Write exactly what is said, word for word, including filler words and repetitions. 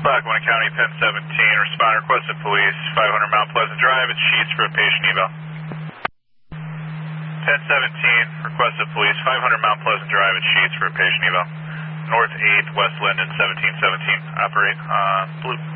Lackawanna County, ten seventeen, respond requested police, five hundred Mount Pleasant Drive, it's Sheets for a patient eval. ten seventeen, requested police, five hundred Mount Pleasant Drive, it's Sheets for a patient eval. North eighth, West Linden, seventeen seventeen, operate, uh, blue.